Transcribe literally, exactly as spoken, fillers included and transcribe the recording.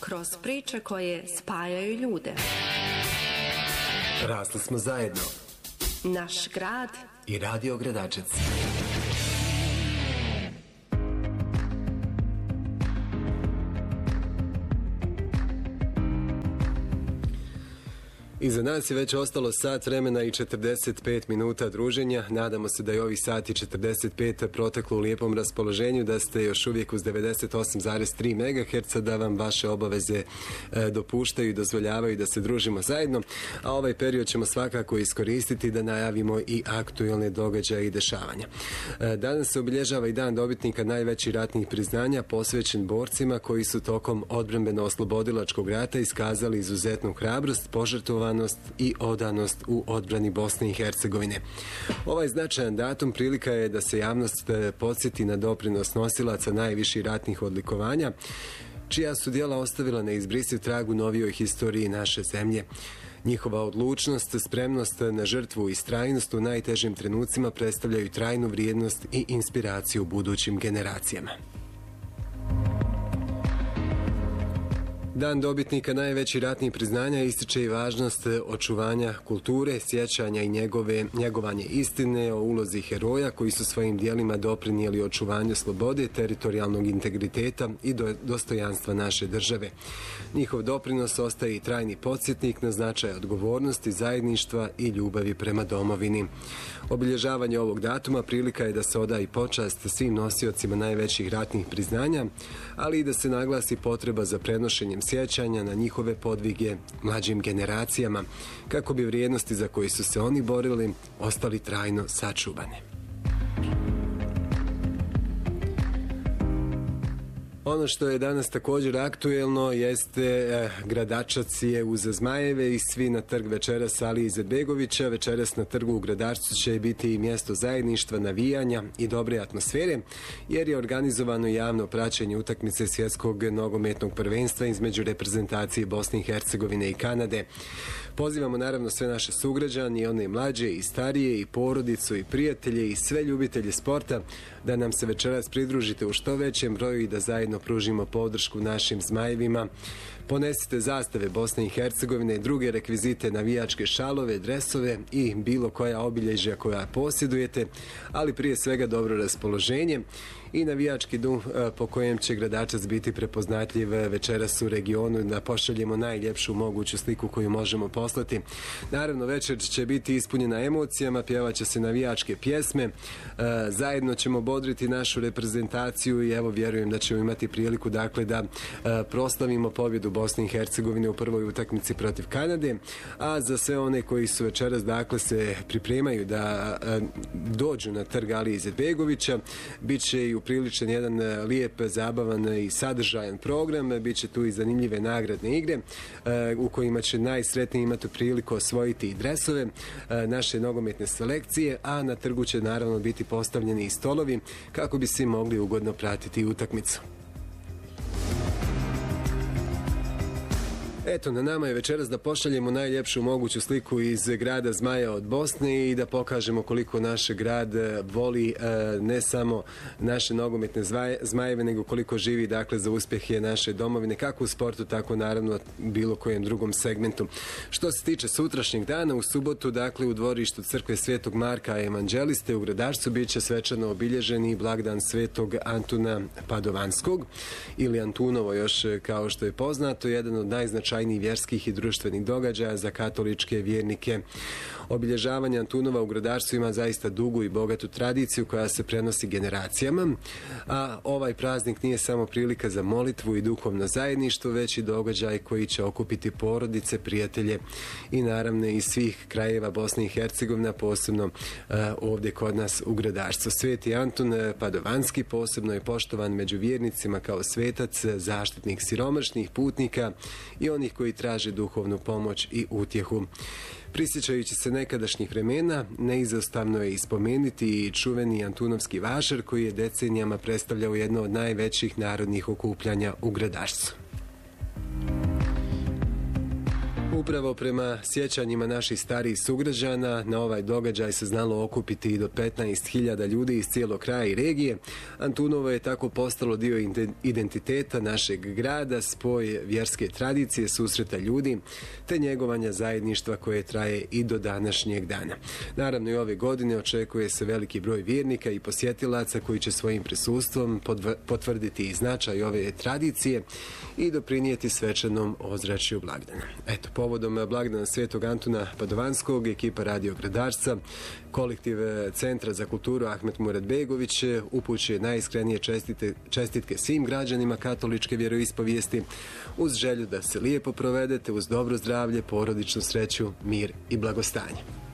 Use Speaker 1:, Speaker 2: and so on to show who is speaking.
Speaker 1: kroz priče koje spajaju ljude.
Speaker 2: Rasli smo zajedno.
Speaker 1: Naš grad
Speaker 2: i Radio Gradačec. Iza nas je već ostalo sat vremena i četrdeset pet minuta druženja. Nadamo se da je ovi sati četrdeset pet proteklo u lijepom raspoloženju, da ste još uvijek uz devedeset osam zarez tri megaherca, da vam vaše obaveze e, dopuštaju i dozvoljavaju da se družimo zajedno. A ovaj period ćemo svakako iskoristiti da najavimo i aktualne događaje i dešavanja. E, danas se obilježava i dan dobitnika najvećih ratnih priznanja posvećen borcima koji su tokom odbrambeno-oslobodilačkog rata iskazali izuzetnu hrabrost, požrtvovanje i odanost u odbrani Bosne i Hercegovine. Ovaj značajan datum prilika je da se javnost podsjeti na doprinos nosilaca najviših ratnih odlikovanja, čija su djela ostavila neizbrisiv trag u novijoj historiji naše zemlje. Njihova odlučnost, spremnost na žrtvu i istrajnost u najtežim trenucima predstavljaju trajnu vrijednost i inspiraciju budućim generacijama. Dan dobitnika najvećih ratnih priznanja ističe i važnost očuvanja kulture, sjećanja i njegove, njegovanje istine o ulozi heroja koji su svojim dijelima doprinijeli očuvanju slobode, teritorijalnog integriteta i do, dostojanstva naše države. Njihov doprinos ostaje i trajni podsjetnik na značaj odgovornosti, zajedništva i ljubavi prema domovini. Obilježavanje ovog datuma prilika je da se oda i počast svim nosiocima najvećih ratnih priznanja, ali i da se naglasi potreba za prenošenjem sjećanja na njihove podvige mlađim generacijama, kako bi vrijednosti za koje su se oni borili ostali trajno sačuvane. Ono što je danas također aktuelno jeste eh, Gradačac je uz Zmajeve i svi na trg večeras Alije Izetbegovića. Večeras na trgu u Gradačcu će biti i mjesto zajedništva, navijanja i dobre atmosfere, jer je organizovano javno praćenje utakmice svjetskog nogometnog prvenstva između reprezentacije Bosne i Hercegovine i Kanade. Pozivamo naravno sve naše sugrađane, i one mlađe i starije, i porodicu i prijatelje i sve ljubitelje sporta da nam se večeras pridružite u što većem broju i da zajedno pružimo podršku našim Zmajevima. Ponesite zastave Bosne i Hercegovine, druge rekvizite, navijačke šalove, dresove i bilo koja obilježja koja posjedujete, ali prije svega dobro raspoloženje i navijački duh po kojem će Gradačac biti prepoznatljiv večeras u regionu, da pošaljemo najljepšu moguću sliku koju možemo poslati. Naravno, večer će biti ispunjena emocijama, pjevaće se navijačke pjesme, zajedno ćemo bodriti našu reprezentaciju i evo vjerujem da ćemo imati priliku dakle da proslavimo pobjedu Bosne i Hercegovine u prvoj utakmici protiv Kanade, a za sve one koji su večeras dakle se pripremaju da dođu na trg Alije Izetbegovića, bit će i upriličen jedan lijep, zabavan i sadržajan program, bit će tu i zanimljive nagradne igre u kojima će najsretniji imati priliku osvojiti i dresove naše nogometne selekcije, a na trgu će naravno biti postavljeni i stolovi kako bi svi mogli ugodno pratiti utakmicu. Eto, na nama je večeras da pošaljemo najljepšu moguću sliku iz grada Zmaja od Bosne i da pokažemo koliko naš grad voli ne samo naše nogometne Zmajeve, nego koliko živi dakle za uspjehe naše domovine, kako u sportu, tako naravno bilo kojem drugom segmentu. Što se tiče sutrašnjeg dana, u subotu dakle u dvorištu crkve Svetog Marka Evanđeliste u Gradačcu bit će svečano obilježeni blagdan Svetog Antuna Padovanskog ili Antunovo još kao što je poznato, jedan od najznačajnijih vjerskih i društvenih događaja za katoličke vjernike. Obilježavanje Antunova u Gradačcu ima zaista dugu i bogatu tradiciju koja se prenosi generacijama, a ovaj praznik nije samo prilika za molitvu i duhovno zajedništvo, već i događaj koji će okupiti porodice, prijatelje i naravno iz svih krajeva Bosne i Hercegovine, posebno uh, ovdje kod nas u Gradačcu. Sveti Antun Padovanski posebno je poštovan među vjernicima kao svetac, zaštitnik siromašnih, putnika i onih koji traže duhovnu pomoć i utjehu. Prisjećajući se nekadašnjih vremena, neizostavno je ispomenuti i čuveni Antunovski vašar koji je decenijama predstavljao jedno od najvećih narodnih okupljanja u Gradačcu. Upravo prema sjećanjima naših starijih sugrađana, na ovaj događaj se znalo okupiti i do petnaest hiljada ljudi iz cijelog kraja i regije. Antunovo je tako postalo dio identiteta našeg grada, spoj vjerske tradicije, susreta ljudi, te njegovanja zajedništva koje traje i do današnjeg dana. Naravno i ove godine očekuje se veliki broj vjernika i posjetilaca koji će svojim prisustvom potvrditi i značaj ove tradicije i doprinijeti svečanom ozračju blagdana. Eto, povodom blagdana Svetog Antuna Padovanskog, ekipa Radio Gradarca, kolektiv Centra za kulturu Ahmet Muratbegović upućuje najiskrenije čestite, čestitke svim građanima katoličke vjeroispovijesti uz želju da se lijepo provedete uz dobro zdravlje, porodičnu sreću, mir i blagostanje.